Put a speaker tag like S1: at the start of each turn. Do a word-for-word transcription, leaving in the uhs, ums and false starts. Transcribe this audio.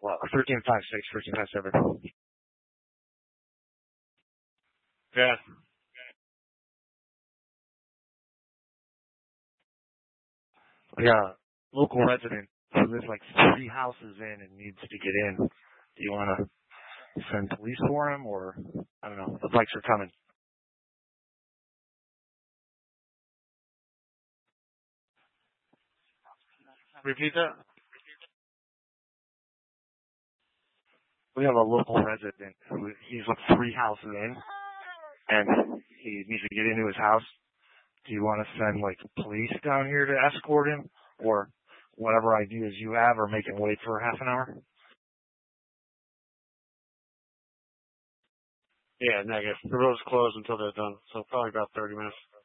S1: well, thirteen five six, thirteen five seven.
S2: Yeah.
S1: Yeah, local resident who lives like three houses in and needs to get in. Do you want to send police for him, or I don't know? The bikes are coming.
S2: Repeat that?
S1: We have a local resident who he's like three houses in, and he needs to get into his house. Do you want to send like police down here to escort him, or whatever ideas you have, or make him wait for half an hour?
S2: Yeah, negative. The road's closed until they're done, so probably about thirty minutes.